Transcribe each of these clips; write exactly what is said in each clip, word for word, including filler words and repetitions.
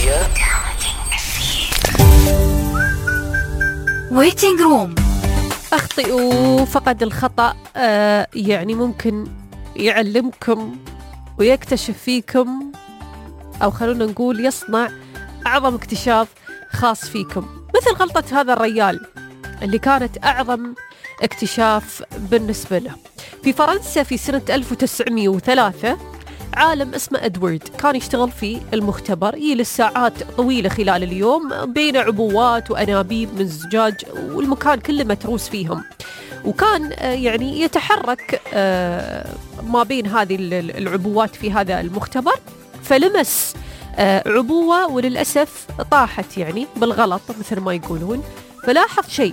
ويتنج روم. أخطئوا فقد الخطأ آه يعني ممكن يعلمكم ويكتشف فيكم، أو خلونا نقول يصنع أعظم اكتشاف خاص فيكم، مثل غلطة هذا الرجال اللي كانت أعظم اكتشاف بالنسبة له. في فرنسا في سنة ألف وتسعمئة وثلاثة عالم اسمه إدوارد كان يشتغل في المختبر، يجلس ساعات طويلة خلال اليوم بين عبوات وأنابيب من الزجاج والمكان كله متروس فيهم، وكان يعني يتحرك ما بين هذه العبوات في هذا المختبر، فلمس عبوة وللأسف طاحت يعني بالغلط مثل ما يقولون. فلاحظ شيء،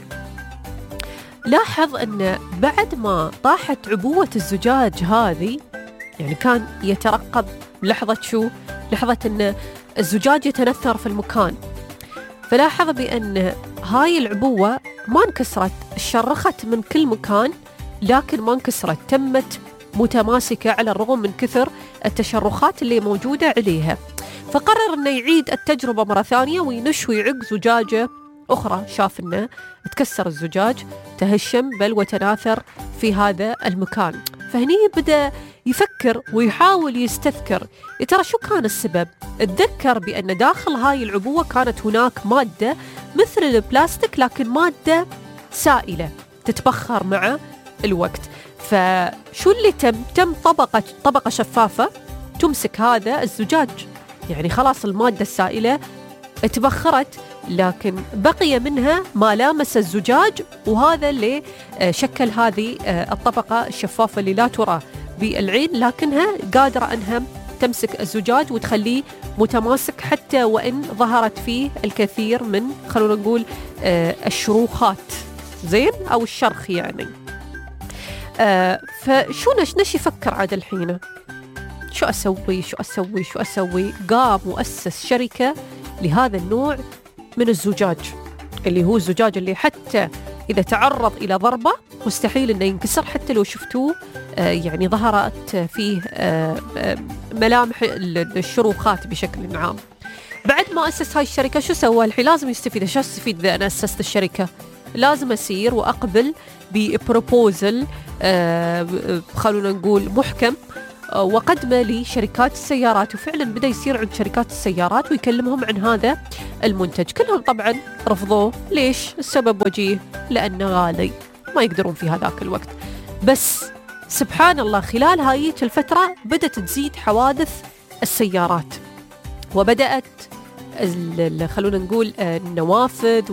لاحظ أن بعد ما طاحت عبوة الزجاج هذه، يعني كان يترقب لحظة شو؟ لحظة أن الزجاج يتنثر في المكان، فلاحظ بأن هاي العبوة ما انكسرت، شرخت من كل مكان لكن ما انكسرت، تمت متماسكة على الرغم من كثر التشرخات اللي موجودة عليها. فقرر أنه يعيد التجربة مرة ثانية وينش ويعق زجاجة أخرى، شاف أنه تكسر الزجاج، تهشم بل وتناثر في هذا المكان. فهني بدأ يفكر ويحاول يستذكر يا ترى شو كان السبب. اتذكر بأن داخل هاي العبوة كانت هناك مادة مثل البلاستيك لكن مادة سائلة تتبخر مع الوقت. فشو اللي تم؟ تم طبقة طبقة شفافة تمسك هذا الزجاج، يعني خلاص المادة السائلة تبخرت لكن بقي منها ما لامس الزجاج، وهذا اللي شكل هذه الطبقة الشفافة اللي لا ترى بالعين لكنها قادرة أنها تمسك الزجاج وتخليه متماسك حتى وإن ظهرت فيه الكثير من خلونا نقول الشروخات زين أو الشرخ يعني. فشو نش نش يفكر عاد الحين شو أسوي شو أسوي شو أسوي قام وأسس شركة لهذا النوع من الزجاج، اللي هو الزجاج اللي حتى إذا تعرض إلى ضربة مستحيل إنه ينكسر، حتى لو شفتوه آه يعني ظهرت فيه آه آه ملامح الشروخات بشكل عام. بعد ما أسس هاي الشركة شو سوى الحين؟ لازم يستفيد. شو استفيد إذا أنا أسست الشركة؟ لازم أسير وأقبل ببروبوزل آه خلونا نقول محكم وقدمه لشركات السيارات، وفعلا بدأ يصير عند شركات السيارات ويكلمهم عن هذا المنتج. كلهم طبعا رفضوه. ليش؟ السبب وجيه، لأنه غالي ما يقدرون في هذاك الوقت. بس سبحان الله خلال هاي الفترة بدأت تزيد حوادث السيارات، وبدأت خلونا نقول النوافذ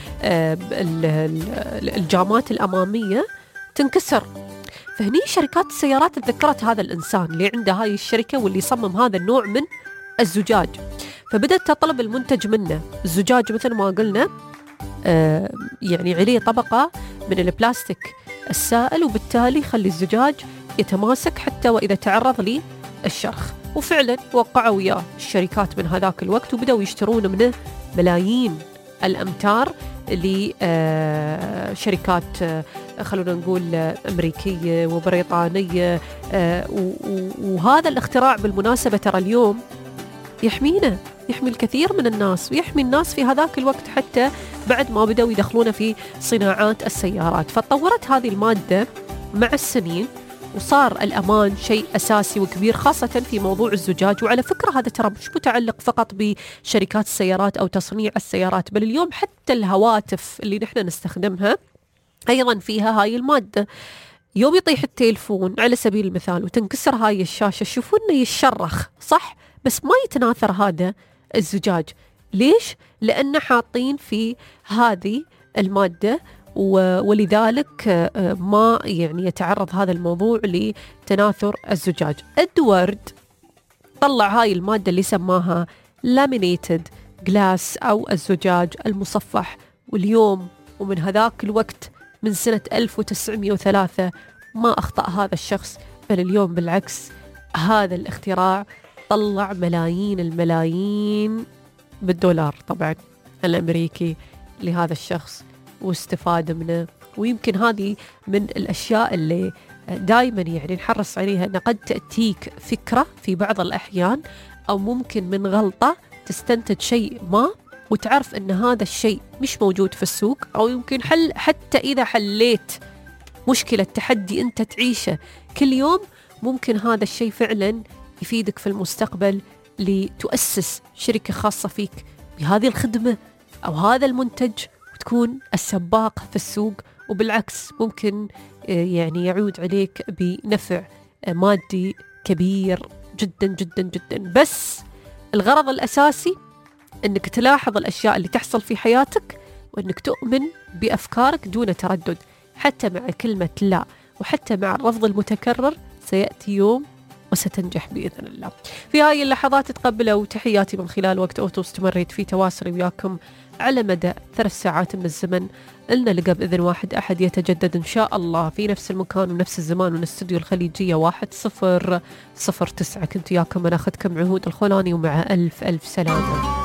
والجامات الأمامية تنكسر. فهني شركات السيارات تذكرت هذا الإنسان اللي عنده هاي الشركة واللي صمم هذا النوع من الزجاج، فبدأت تطلب المنتج منه. الزجاج مثل ما قلنا آه يعني عليه طبقة من البلاستيك السائل، وبالتالي يخلي الزجاج يتماسك حتى وإذا تعرض للشرخ. وفعلا وقعوا وياه الشركات من هذاك الوقت وبدأوا يشترون منه ملايين الأمتار لشركات خلونا نقول أمريكية وبريطانية. وهذا الاختراع بالمناسبة ترى اليوم يحمينا، يحمي الكثير من الناس ويحمي الناس في هذاك الوقت حتى بعد ما بدأوا يدخلون في صناعات السيارات. فتطورت هذه المادة مع السنين وصار الأمان شيء أساسي وكبير خاصة في موضوع الزجاج. وعلى فكرة هذا ترى مش متعلق فقط بشركات السيارات أو تصنيع السيارات، بل اليوم حتى الهواتف اللي نحن نستخدمها أيضا فيها هاي المادة. يوم يطيح التليفون على سبيل المثال وتنكسر هاي الشاشة، شوفونا يشرخ صح، بس ما يتناثر هذا الزجاج. ليش؟ لأن حاطين في هذه المادة، ولذلك ما يعني يتعرض هذا الموضوع لتناثر الزجاج. إدوارد طلع هاي المادة اللي سماها laminated glass أو الزجاج المصفح، واليوم ومن هذاك الوقت من سنة ألف وتسعمئة وثلاثة ما أخطأ هذا الشخص، بل اليوم بالعكس هذا الاختراع طلع ملايين الملايين بالدولار طبعا الأمريكي لهذا الشخص واستفاد منه. ويمكن هذه من الأشياء اللي دائما يعني نحرص عليها، أن قد تأتيك فكرة في بعض الأحيان أو ممكن من غلطة تستنتج شيء ما وتعرف أن هذا الشيء مش موجود في السوق، أو يمكن حل حتى إذا حليت مشكلة تحدي أنت تعيشه كل يوم، ممكن هذا الشيء فعلا يفيدك في المستقبل لتؤسس شركة خاصة فيك بهذه الخدمة أو هذا المنتج، وتكون السباق في السوق. وبالعكس ممكن يعني يعود عليك بنفع مادي كبير جدا جدا جدا. بس الغرض الأساسي أنك تلاحظ الأشياء اللي تحصل في حياتك، وأنك تؤمن بأفكارك دون تردد، حتى مع كلمة لا وحتى مع الرفض المتكرر سيأتي يوم وستنجح بإذن الله. في هذه اللحظات تقبلوا تحياتي من خلال وقت أوتو، استمريت في تواصلي وياكم على مدى ثلاث ساعات من الزمن. لنا لقى بإذن واحد أحد يتجدد إن شاء الله في نفس المكان ونفس الزمان، من استوديو الخليجية واحد صفر صفر تسعة. كنت ياكم أنا أخذكم عهود الخولاني، ومع ألف ألف سلامة.